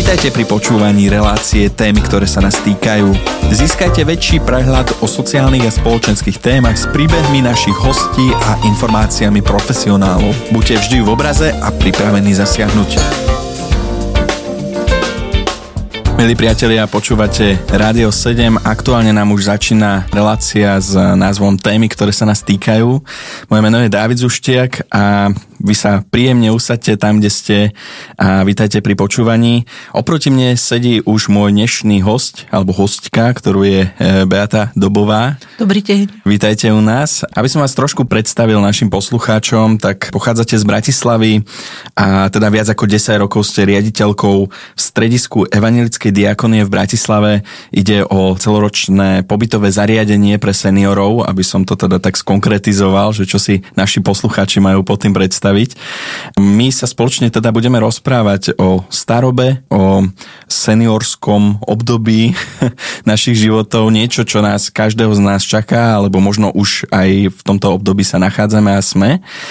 Vítajte pri počúvaní relácie Témy, ktoré sa nás týkajú. Získajte väčší prehľad o sociálnych a spoločenských témach s príbehmi našich hostí a informáciami profesionálov. Buďte vždy v obraze a pripravení zasiahnuť. Milí priatelia, počúvate Rádio 7. Aktuálne nám už začína relácia s názvom Témy, ktoré sa nás týkajú. Moje meno je Dávid Zuštiak a vy sa príjemne usaďte tam, kde ste a vítajte pri počúvaní. Oproti mne sedí už môj dnešný host, alebo hostka, ktorú je Beata Dobová. Dobrý deň. Vítajte u nás. Aby som vás trošku predstavil našim poslucháčom, tak pochádzate z Bratislavy a teda viac ako 10 rokov ste riaditeľkou v stredisku Evanjelickej diakonie v Bratislave. Ide o celoročné pobytové zariadenie pre seniorov, aby som to teda tak skonkretizoval, že čo si naši poslucháči majú pod tým predstaviť. My sa spoločne teda budeme rozprávať o starobe, o seniorskom období našich životov, niečo, čo nás, každého z nás čaká, alebo možno už aj v tomto období sa nachádzame a sme.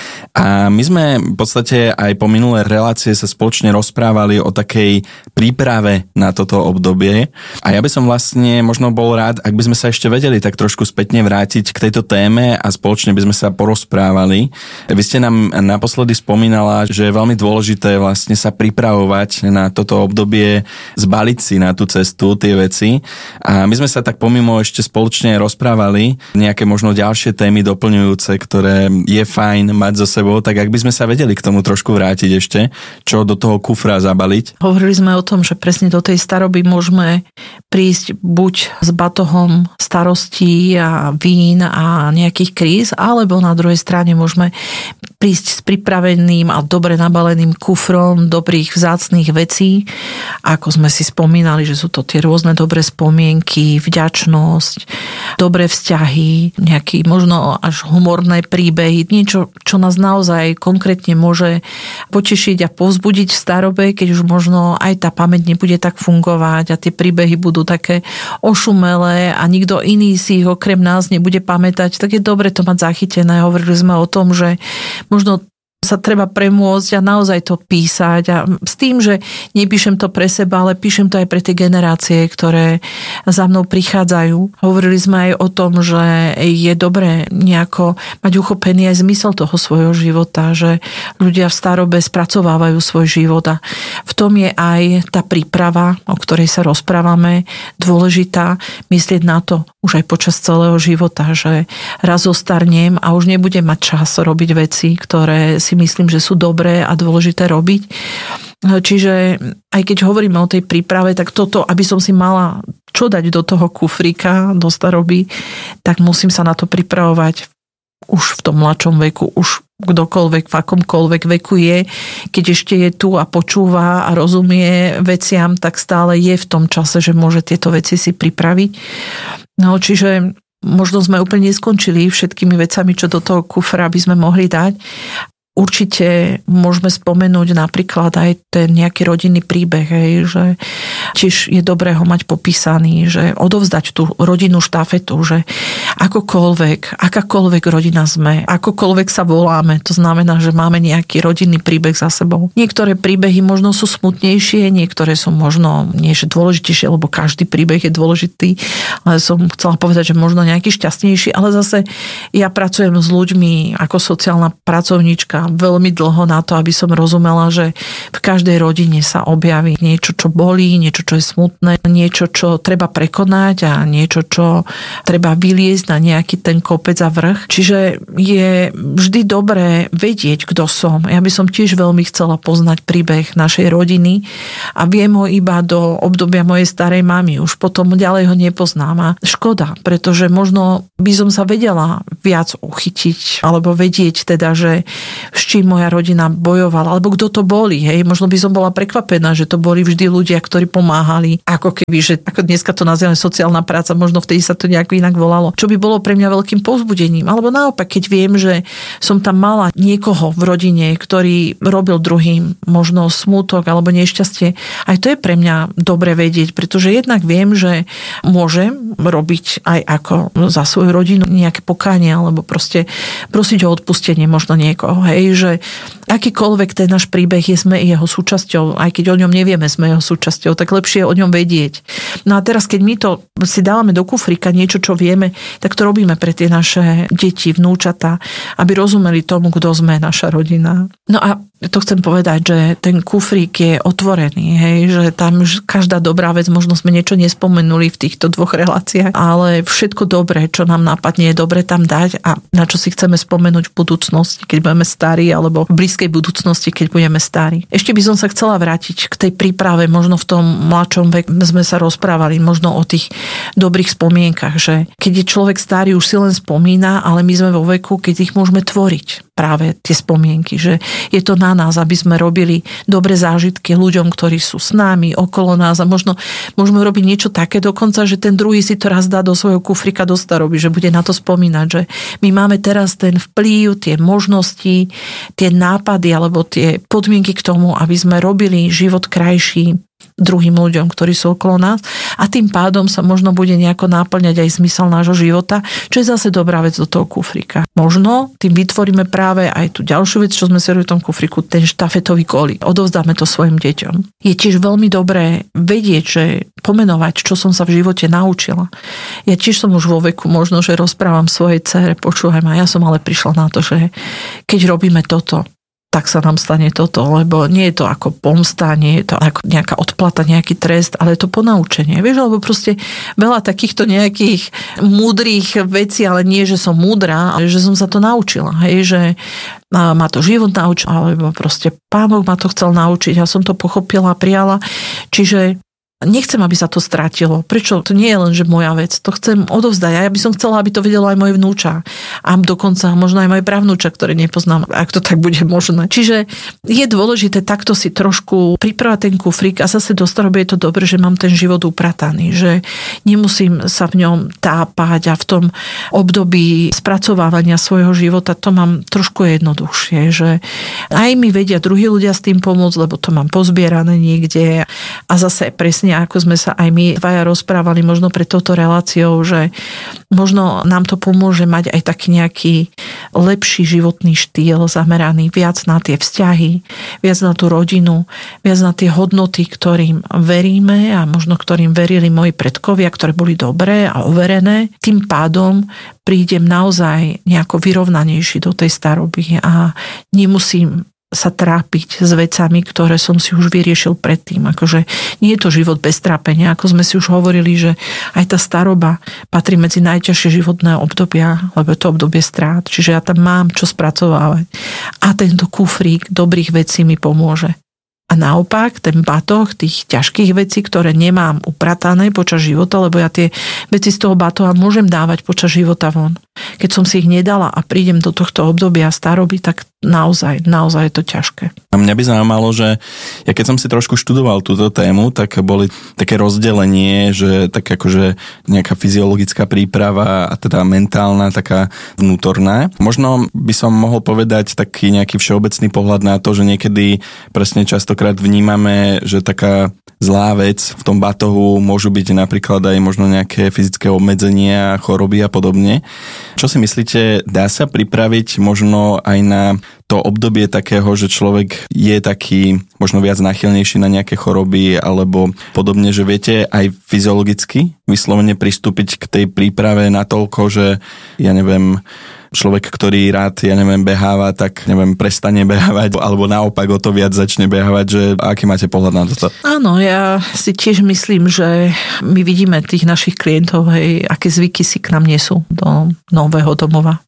A my sme v podstate aj po minulé relácie sa spoločne rozprávali o takej príprave na toto obdobie. A ja by som vlastne možno bol rád, ak by sme sa ešte vedeli tak trošku spätne vrátiť k tejto téme a spoločne by sme sa porozprávali. Vy ste nám naposledy spomínala, že je veľmi dôležité vlastne sa pripravovať na toto obdobie, zbaliť si na tú cestu tie veci. A my sme sa tak pomimo ešte spoločne rozprávali nejaké možno ďalšie témy doplňujúce, ktoré je fajn mať so sebou, tak ak by sme sa vedeli k tomu trošku vrátiť ešte, čo do toho kufra zabaliť. Hovorili sme o tom, že presne do tej staroby môžeme prísť buď s batohom starostí a vín a nejakých kríz, alebo na druhej strane môžeme prísť s pripraveným a dobre nabaleným kufrom dobrých vzácnych vecí. Ako sme si spomínali, že sú to tie rôzne dobré spomienky, vďačnosť, dobré vzťahy, nejaké možno až humorné príbehy, niečo, čo nás naozaj konkrétne môže potešiť a povzbudiť v starobe, keď už možno aj tá pamäť nebude tak fungovať a tie príbehy budú také ošumelé a nikto iný si ich okrem nás nebude pamätať, tak je dobre to mať zachytené. Hovorili sme o tom, že možno sa treba premôcť a naozaj to písať a s tým, že nepíšem to pre seba, ale píšem to aj pre tie generácie, ktoré za mnou prichádzajú. Hovorili sme aj o tom, že je dobré nejako mať uchopený aj zmysel toho svojho života, že ľudia v starobe spracovávajú svoj život a v tom je aj tá príprava, o ktorej sa rozprávame, dôležitá myslieť na to už aj počas celého života, že raz zostarnem a už nebudem mať čas robiť veci, ktoré si myslím, že sú dobré a dôležité robiť. Čiže aj keď hovoríme o tej príprave, tak toto, aby som si mala čo dať do toho kufríka, do staroby, tak musím sa na to pripravovať už v tom mladšom veku, už kdokoľvek, v akomkoľvek veku je, keď ešte je tu a počúva a rozumie veciam, tak stále je v tom čase, že môže tieto veci si pripraviť. No, čiže možno sme úplne neskončili všetkými vecami, čo do toho kufra by sme mohli dať. Určite môžeme spomenúť napríklad aj ten nejaký rodinný príbeh, že tiež je dobré ho mať popísaný, že odovzdať tú rodinnú štafetu, že akákoľvek rodina sme, akokoľvek sa voláme, to znamená, že máme nejaký rodinný príbeh za sebou. Niektoré príbehy možno sú smutnejšie, niektoré sú možno nie že dôležitejšie, lebo každý príbeh je dôležitý, ale som chcela povedať, že možno nejaký šťastnejší, ale zase ja pracujem s ľuďmi ako sociálna pracovníčka veľmi dlho na to, aby som rozumela, že v každej rodine sa objaví niečo, čo bolí, niečo, čo je smutné, niečo, čo treba prekonať a niečo, čo treba vyliezť na nejaký ten kopec a vrch. Čiže je vždy dobré vedieť, kto som. Ja by som tiež veľmi chcela poznať príbeh našej rodiny a viem ho iba do obdobia mojej starej mamy. Už potom ďalej ho nepoznám a škoda, pretože možno by som sa vedela viac uchytiť alebo vedieť teda, že s čím moja rodina bojovala, alebo kto to boli. Hej? Možno by som bola prekvapená, že to boli vždy ľudia, ktorí pomáhali, ako keby, že ako dneska to nazývame sociálna práca, možno vtedy sa to nejak inak volalo, čo by bolo pre mňa veľkým povzbudením. Alebo naopak, keď viem, že som tam mala niekoho v rodine, ktorý robil druhým možno smútok alebo nešťastie, aj to je pre mňa dobre vedieť, pretože jednak viem, že môžem robiť aj ako za svoju rodinu nejaké pokánie alebo proste prosiť o odpustenie možno niekoho, hej, že akýkoľvek ten náš príbeh je, sme jeho súčasťou, aj keď o ňom nevieme, sme jeho súčasťou, tak lepšie je o ňom vedieť. No a teraz, keď my to si dávame do kufríka niečo, čo vieme, tak to robíme pre tie naše deti, vnúčatá, aby rozumeli tomu, kto sme, naša rodina. No a to chcem povedať, že ten kufrík je otvorený, hej, že tam každá dobrá vec, možno sme niečo nespomenuli v týchto dvoch reláciách, ale všetko dobré, čo nám napadne, je dobre tam dať a na čo si chceme spomenúť v budúcnosti, keď budeme starí, alebo v blízkej budúcnosti, keď budeme starí. Ešte by som sa chcela vrátiť k tej príprave, možno v tom mladšom veku sme sa rozprávali možno o tých dobrých spomienkach, že keď je človek starý, už si len spomína, ale my sme vo veku, keď ich môžeme tvoriť. Práve tie spomienky, že je to na nás, aby sme robili dobré zážitky ľuďom, ktorí sú s nami, okolo nás a možno môžeme robiť niečo také dokonca, že ten druhý si to raz dá do svojho kufrika do staroby, že bude na to spomínať, že my máme teraz ten vplyv, tie možnosti, tie nápady alebo tie podmienky k tomu, aby sme robili život krajší druhým ľuďom, ktorí sú okolo nás a tým pádom sa možno bude nejako náplňať aj zmysel nášho života, čo je zase dobrá vec do toho kufrika. Možno tým vytvoríme práve aj tú ďalšiu vec, čo sme si robili v tom kufriku, ten štafetový kolík. Odovzdáme to svojim deťom. Je tiež veľmi dobré vedieť, že pomenovať, čo som sa v živote naučila. Ja tiež som už vo veku, možno, že rozprávam svojej dcére, počúvaj ma, ja som ale prišla na to, že keď robíme toto, tak sa nám stane toto, lebo nie je to ako pomsta, nie je to ako nejaká odplata, nejaký trest, ale je to ponaučenie. Vieš, lebo proste veľa takýchto nejakých múdrych vecí, ale nie, že som múdra, ale že som sa to naučila. Hej, že ma to život naučil, alebo proste Pán Boh ma to chcel naučiť a som to pochopila a prijala. Čiže nechcem, aby sa to stratilo. Prečo? To nie je len, že moja vec. To chcem odovzdať. A ja by som chcela, aby to vedelo aj moje vnúča. A dokonca možno aj moje pravnúča, ktoré nepoznám, ak to tak bude možné. Čiže je dôležité takto si trošku pripravať ten kufrík a zase do staroby je to dobre, že mám ten život uprataný. Že nemusím sa v ňom tápať a v tom období spracovávania svojho života to mám trošku jednoduchšie. Že aj mi vedia druhí ľudia s tým pomôcť, lebo to mám pozbierané niekde. A zase presne ako sme sa aj my dvaja rozprávali možno pred touto reláciou, že možno nám to pomôže mať aj taký nejaký lepší životný štýl zameraný viac na tie vzťahy, viac na tú rodinu, viac na tie hodnoty, ktorým veríme a možno ktorým verili moji predkovia, ktoré boli dobré a overené. Tým pádom prídem naozaj nejako vyrovnanejší do tej staroby a nemusím sa trápiť s vecami, ktoré som si už vyriešil predtým. Akože nie je to život bez trápenia. Ako sme si už hovorili, že aj tá staroba patrí medzi najťažšie životné obdobia, lebo je to obdobie strát. Čiže ja tam mám čo spracovávať. A tento kufrík dobrých vecí mi pomôže. A naopak, ten batoh tých ťažkých vecí, ktoré nemám upratané počas života, lebo ja tie veci z toho batoha môžem dávať počas života von. Keď som si ich nedala a prídem do tohto obdobia staroby, tak naozaj je to ťažké. A mňa by zaujímalo, že ja keď som si trošku študoval túto tému, tak boli také rozdelenie, že tak akože nejaká fyziologická príprava a teda mentálna, taká vnútorná. Možno by som mohol povedať taký nejaký všeobecný pohľad na to, že niekedy presne častokrát vnímame, že taká zlá vec v tom batohu môžu byť napríklad aj možno nejaké fyzické obmedzenia, choroby a podobne. Čo si myslíte, dá sa pripraviť možno aj na to obdobie takého, že človek je taký možno viac náchylnejší na nejaké choroby alebo podobne, že viete aj fyziologicky vyslovene pristúpiť k tej príprave natoľko, že ja neviem, človek, ktorý rád, beháva, tak prestane behávať, alebo naopak o to viac začne behávať, že aký máte pohľad na to? Áno, ja si tiež myslím, že my vidíme tých našich klientov, hej, aké zvyky si k nám nesú do nového domova.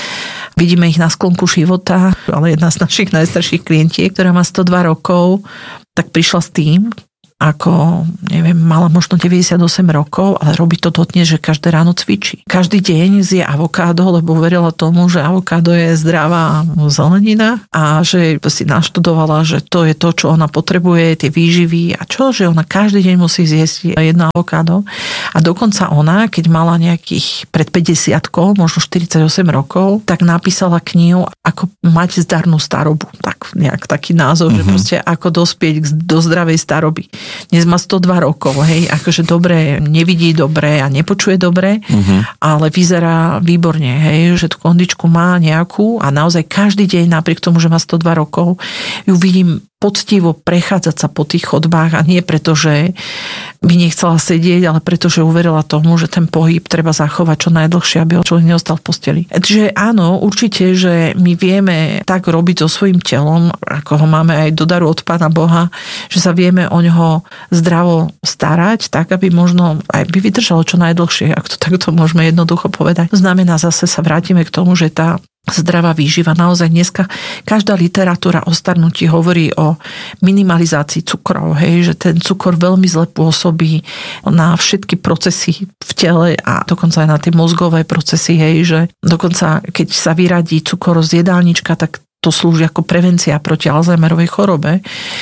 Vidíme ich na sklonku života, ale jedna z našich najstarších klientiek, ktorá má 102 rokov, tak prišla s tým, ako, neviem, mala možno 98 rokov, ale robí to dodnes, že každé ráno cvičí. Každý deň zje avokádo, lebo verila tomu, že avokádo je zdravá zelenina a že si naštudovala, že to je to, čo ona potrebuje, tie výživy a čo, že ona každý deň musí zjesť jedno avokádo. A dokonca ona, keď mala nejakých pred 50, možno 48 rokov, tak napísala knihu Ako mať zdarnú starobu. Tak nejak taký názov, že proste ako dospieť do zdravej staroby. Dnes má 102 rokov, hej, akože dobre, nevidí dobre a nepočuje dobre, ale vyzerá výborne, hej, že tú kondičku má nejakú a naozaj každý deň, napriek tomu, že má 102 rokov, ju vidím poctivo prechádzať sa po tých chodbách a nie preto, že by nechcela sedieť, ale preto, že uverila tomu, že ten pohyb treba zachovať čo najdlhšie, aby človek neostal v posteli. Čiže áno, určite, že my vieme tak robiť so svojím telom, ako ho máme aj do daru od Pána Boha, že sa vieme o ňoho zdravo starať, tak aby možno aj by vydržalo čo najdlhšie, ak to takto môžeme jednoducho povedať. To znamená, zase sa vrátime k tomu, že tá zdravá výživa. Naozaj dneska každá literatúra o starnutí hovorí o minimalizácii cukrov, hej, že ten cukor veľmi zle pôsobí na všetky procesy v tele a dokonca aj na tie mozgové procesy, hej, že dokonca keď sa vyradí cukor z jedálnička, tak to slúži ako prevencia proti Alzheimerovej chorobe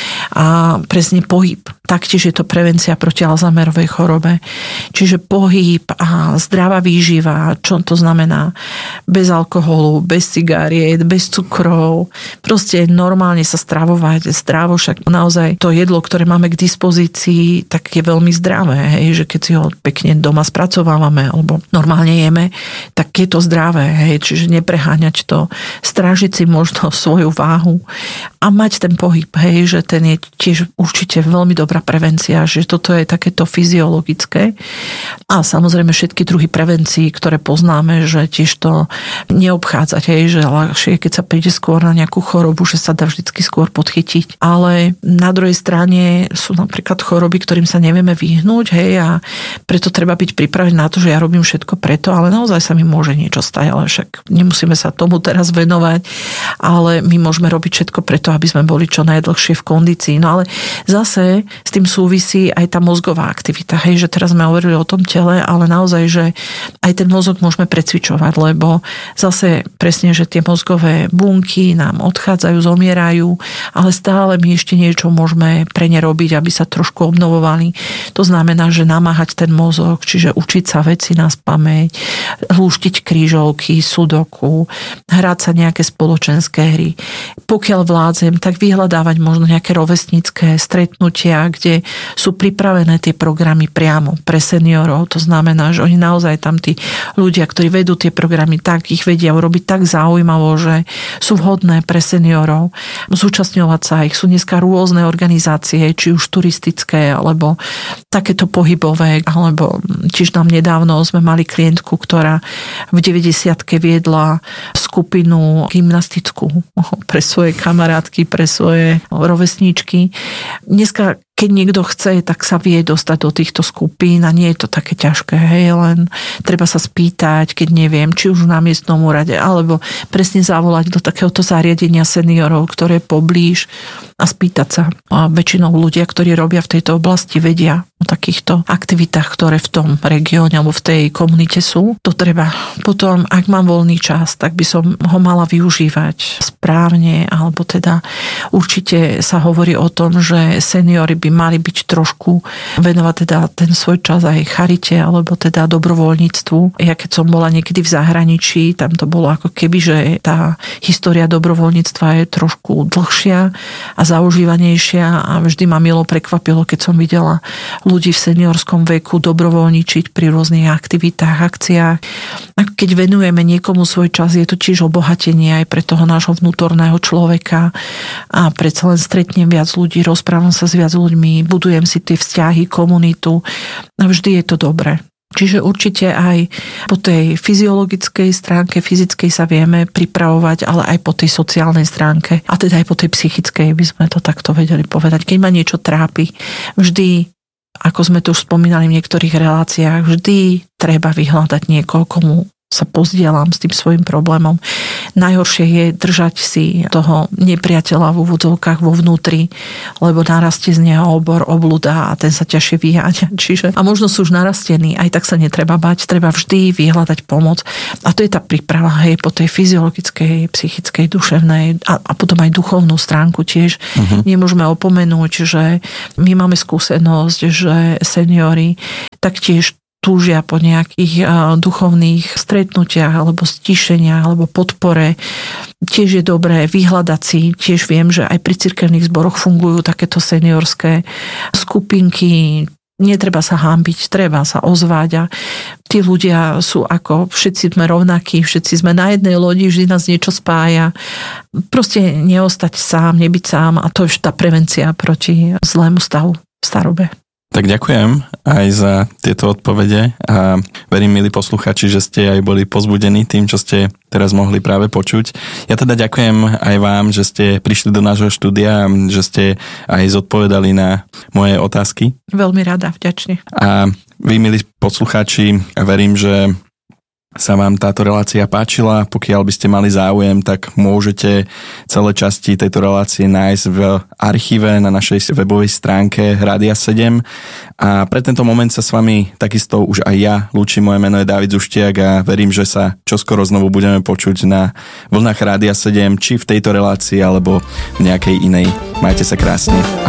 a presne pohyb. Taktiež je to prevencia proti Alzheimerovej chorobe. Čiže pohyb a zdravá výživa, čo to znamená? Bez alkoholu, bez cigariet, bez cukrov. Proste normálne sa stravovať zdravo, však naozaj to jedlo, ktoré máme k dispozícii, tak je veľmi zdravé. Hej? Že keď si ho pekne doma spracovávame alebo normálne jeme, tak je to zdravé. Hej? Čiže nepreháňať to. Strážiť si možno svoju váhu a mať ten pohyb, hej, že ten je tiež určite veľmi dobrá prevencia, že toto je takéto fyziologické. A samozrejme všetky druhy prevencií, ktoré poznáme, že tiež to neobchádzať, hej, že ľahšie, keď sa príde skôr na nejakú chorobu, že sa dá vždycky skôr podchytiť. Ale na druhej strane sú napríklad choroby, ktorým sa nevieme vyhnúť, hej, a preto treba byť pripravený na to, že ja robím všetko preto, ale naozaj sa mi môže niečo stať, ale však nemusíme sa tomu teraz venovať, ale my môžeme robiť všetko preto, aby sme boli čo najdlhšie v kondícii. No ale zase s tým súvisí aj tá mozgová aktivita. Hej, že teraz sme hovorili o tom tele, ale naozaj, že aj ten mozog môžeme precvičovať, lebo zase presne, že tie mozgové bunky nám odchádzajú, zomierajú, ale stále my ešte niečo môžeme pre ne robiť, aby sa trošku obnovovali. To znamená, že namáhať ten mozog, čiže učiť sa veci na spamäť, lúštiť krížovky, sudoku, hrať sa nejaké spoločenské hry. Pokiaľ vládzem, tak vyhľadávať možno nejaké rovesnícke stretnutia, kde sú pripravené tie programy priamo pre seniorov. To znamená, že oni naozaj tam tí ľudia, ktorí vedú tie programy, tak ich vedia urobiť tak zaujímavo, že sú vhodné pre seniorov. Zúčastňovať sa ich. Sú dneska rôzne organizácie, či už turistické, alebo takéto pohybové, alebo tiež nám nedávno sme mali klientku, ktorá v 90-ke viedla skupinu gymnastickú pre svoje kamarátky, pre svoje rovesníčky. Dneska, keď niekto chce, tak sa vie dostať do týchto skupín a nie je to také ťažké, hej, len treba sa spýtať, keď neviem, či už na miestnom úrade, alebo presne zavolať do takéhoto zariadenia seniorov, ktoré je poblíž a spýtať sa. A väčšinou ľudia, ktorí robia v tejto oblasti, vedia o takýchto aktivitách, ktoré v tom regióne alebo v tej komunite sú. To treba. Potom, ak mám voľný čas, tak by som ho mala využívať správne, alebo teda určite sa hovorí o tom, že seniori by mali byť trošku venovať teda ten svoj čas aj charite, alebo teda dobrovoľníctvu. Ja keď som bola niekedy v zahraničí, tam to bolo ako keby, že tá história dobrovoľníctva je trošku dlhšia a zaužívanejšia a vždy ma milo prekvapilo, keď som videla ľudí v seniorskom veku dobrovoľničiť pri rôznych aktivitách, akciách. A keď venujeme niekomu svoj čas, je to tiež obohatenie aj pre toho nášho vnútorného človeka a predsa len stretnem viac ľudí, rozprávam sa s viac ľuďmi, budujem si tie vzťahy, komunitu a vždy je to dobré. Čiže určite aj po tej fyziologickej stránke, fyzickej sa vieme pripravovať, ale aj po tej sociálnej stránke a teda aj po tej psychickej by sme to takto vedeli povedať. Keď ma niečo trápi, vždy, ako sme tu už spomínali v niektorých reláciách, vždy treba vyhľadať niekoho, komu sa pozdielam s tým svojim problémom. Najhoršie je držať si toho nepriateľa v úvodzovkách vo vnútri, lebo narastie z neho obor, oblúda a ten sa ťažšie vyháňa. Čiže, a možno sú už narastení, aj tak sa netreba bať, treba vždy vyhľadať pomoc. A to je tá príprava, hej, po tej fyziologickej, psychickej, duševnej a potom aj duchovnú stránku tiež. Nemôžeme opomenúť, že my máme skúsenosť, že seniori taktiež túžia po nejakých duchovných stretnutiach alebo stíšeniach alebo podpore. Tiež je dobré vyhľadať si, tiež viem, že aj pri cirkevných zboroch fungujú takéto seniorské skupinky. Netreba sa hanbiť, treba sa ozvať a tí ľudia sú ako, všetci sme rovnakí, všetci sme na jednej lodi, vždy nás niečo spája. Proste neostať sám, nebyť sám a to je tá prevencia proti zlému stavu v starobe. Tak ďakujem aj za tieto odpovede a verím, milí posluchači, že ste aj boli pozbudení tým, čo ste teraz mohli práve počuť. Ja teda ďakujem aj vám, že ste prišli do nášho štúdia, že ste aj zodpovedali na moje otázky. Veľmi rada, vďačne. A vy, milí posluchači, verím, že sa vám táto relácia páčila. Pokiaľ by ste mali záujem, tak môžete celé časti tejto relácie nájsť v archíve na našej webovej stránke Rádia 7. A pre tento moment sa s vami takisto už aj ja lúčim. Moje meno je Dávid Zuštiak a verím, že sa čoskoro znovu budeme počuť na vlnách Rádia 7, či v tejto relácii, alebo v nejakej inej. Majte sa krásne.